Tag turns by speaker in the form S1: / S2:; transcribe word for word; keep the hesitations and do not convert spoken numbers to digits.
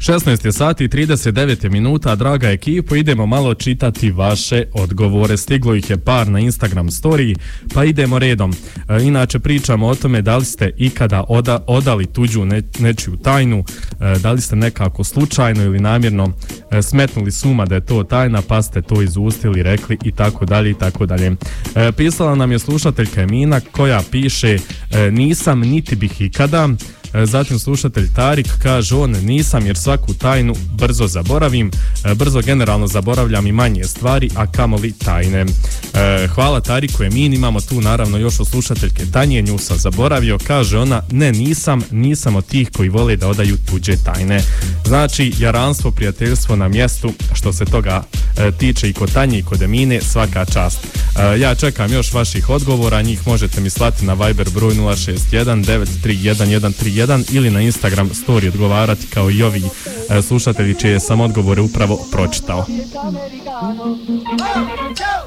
S1: šesnaest je sati i trideset devet minuta, draga ekipo, idemo malo čitati vaše odgovore. Stiglo ih je par na Instagram story, pa idemo redom. E, inače pričamo o tome da li ste ikada oda, odali tuđu ne, nečiju tajnu, e, da li ste nekako slučajno ili namjerno e, smetnuli suma da je to tajna, pa ste to izustili, rekli i tako dalje i tako dalje. E, pisala nam je slušateljka Emina koja piše e, nisam niti bih ikada. Zatim slušatelj Tarik kaže on nisam jer svaku tajnu brzo zaboravim, brzo generalno zaboravljam i manje stvari, a kamoli tajne. Hvala Tariku Emin, imamo tu naravno još od slušateljke Tanje, nju sam zaboravio, kaže ona ne nisam, nisam od tih koji vole da odaju tuđe tajne. Znači jaranstvo, prijateljstvo na mjestu, što se toga tiče i kod Tanje i kod Emine, svaka čast. Ja čekam još vaših odgovora, njih možete mi slati na Viber broj nula šest jedan devet tri jedan jedan tri jedan ili na Instagram story odgovarati kao i ovi e, slušatelji čije sam odgovore upravo pročitao.